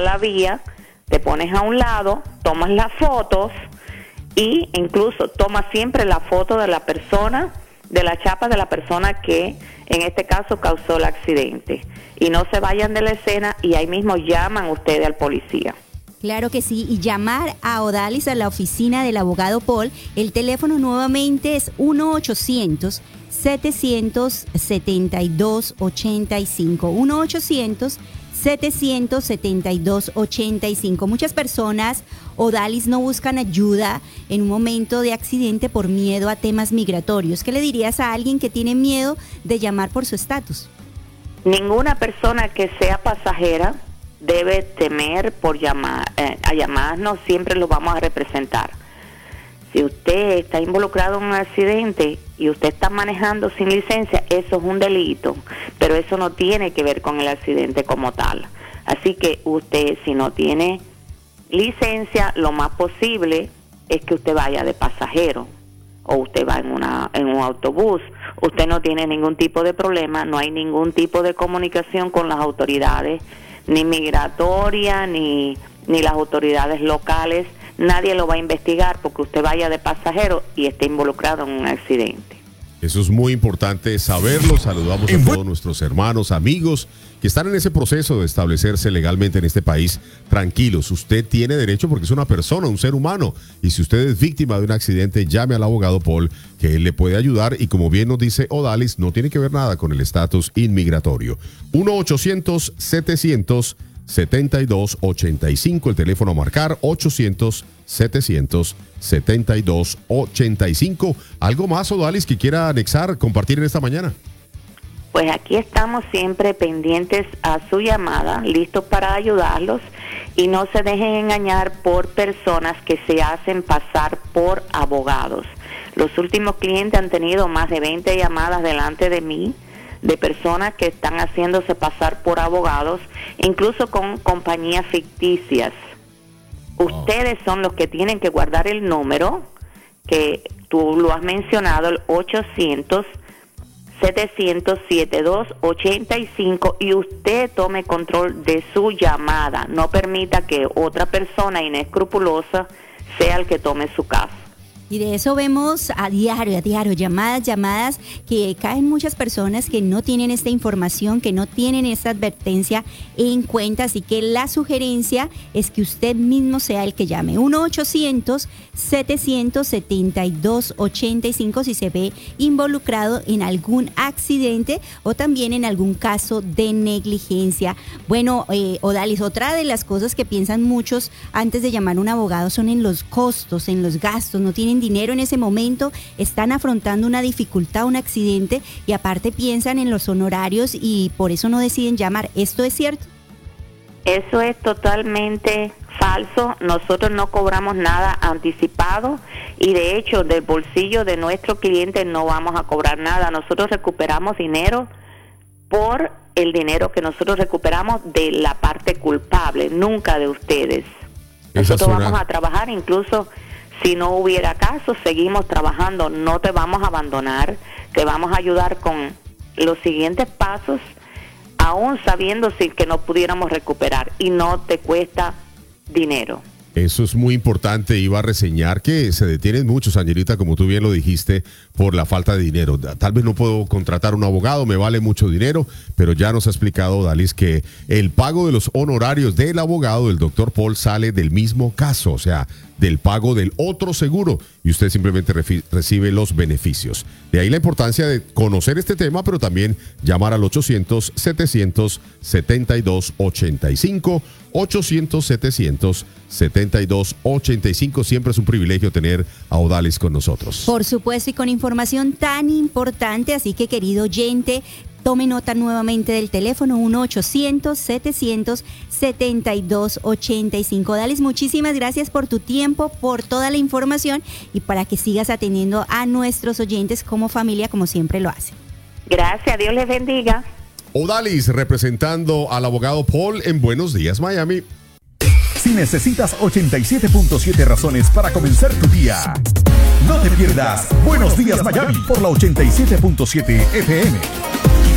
la vía, te pones a un lado, tomas las fotos y incluso tomas siempre la foto de la persona, de la chapa de la persona que en este caso causó el accidente. Y no se vayan de la escena y ahí mismo llaman ustedes al policía. Claro que sí, y llamar a Odalis a la oficina del abogado Paul. El teléfono nuevamente es 1-800-772-85. 1-800-772-85. Muchas personas, Odalis, no buscan ayuda en un momento de accidente por miedo a temas migratorios. ¿Qué le dirías a alguien que tiene miedo de llamar por su estatus? Ninguna persona que sea pasajera debe temer por a llamarnos, siempre lo vamos a representar. Si usted está involucrado en un accidente y usted está manejando sin licencia, eso es un delito, pero eso no tiene que ver con el accidente como tal. Así que usted, si no tiene licencia, lo más posible es que usted vaya de pasajero o usted va en un autobús. Usted no tiene ningún tipo de problema, no hay ningún tipo de comunicación con las autoridades, ni migratoria, ni las autoridades locales. Nadie lo va a investigar porque usted vaya de pasajero y esté involucrado en un accidente. Eso es muy importante saberlo. Saludamos a todos nuestros hermanos, amigos que están en ese proceso de establecerse legalmente en este país. Tranquilos, usted tiene derecho porque es una persona, un ser humano. Y si usted es víctima de un accidente, llame al abogado Paul, que él le puede ayudar. Y como bien nos dice Odalis, no tiene que ver nada con el estatus inmigratorio. 1-800-772-85, el teléfono a marcar, 800-772-85. ¿Algo más, Odalis, que quiera anexar, compartir en esta mañana? Pues aquí estamos siempre pendientes a su llamada, listos para ayudarlos, y no se dejen engañar por personas que se hacen pasar por abogados. Los últimos clientes han tenido más de 20 llamadas delante de mí, de personas que están haciéndose pasar por abogados, incluso con compañías ficticias. Ustedes son los que tienen que guardar el número, que tú lo has mencionado, el 800-700-7285, y usted tome control de su llamada. No permita que otra persona inescrupulosa sea el que tome su caso. Y de eso vemos a diario, llamadas que caen muchas personas que no tienen esta información, que no tienen esta advertencia en cuenta. Así que la sugerencia es que usted mismo sea el que llame. 1-800-772-85 si se ve involucrado en algún accidente o también en algún caso de negligencia. Bueno, Odalis, otra de las cosas que piensan muchos antes de llamar a un abogado son en los costos, en los gastos. No tienen dinero en ese momento, están afrontando una dificultad, un accidente, y aparte piensan en los honorarios y por eso no deciden llamar. ¿Esto es cierto? Eso es totalmente falso. Nosotros no cobramos nada anticipado y de hecho del bolsillo de nuestro cliente no vamos a cobrar nada. Nosotros recuperamos dinero por el dinero que nosotros recuperamos de la parte culpable, nunca de ustedes. Nosotros vamos a trabajar, incluso si no hubiera caso, seguimos trabajando, no te vamos a abandonar, te vamos a ayudar con los siguientes pasos, aún sabiendo que no pudiéramos recuperar, y no te cuesta dinero. Eso es muy importante. Iba a reseñar que se detienen muchos, Angelita, como tú bien lo dijiste, por la falta de dinero. Tal vez no puedo contratar un abogado, me vale mucho dinero, pero ya nos ha explicado Odalis que el pago de los honorarios del abogado, del doctor Paul, sale del mismo caso, o sea, del pago del otro seguro, y usted simplemente recibe los beneficios. De ahí la importancia de conocer este tema, pero también llamar al 800-700-7285, 800-700-7285. Siempre es un privilegio tener a Odalis con nosotros. Por supuesto, y con información tan importante, así que, querido oyente, tome nota nuevamente del teléfono 1-800-700-7285. Odalis, muchísimas gracias por tu tiempo, por toda la información y para que sigas atendiendo a nuestros oyentes como familia, como siempre lo hace. Gracias, Dios les bendiga. Odalis, representando al abogado Paul en Buenos Días, Miami. Si necesitas 87.7 razones para comenzar tu día, no te pierdas Buenos Días, Miami por la 87.7 FM.